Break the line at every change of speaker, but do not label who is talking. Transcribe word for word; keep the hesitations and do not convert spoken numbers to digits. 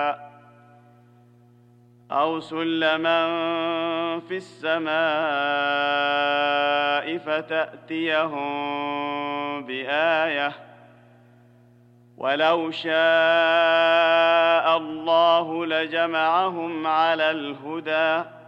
أو سلما في السماء فتأتيهم بآية ولو شاء الله لجمعهم على الهدى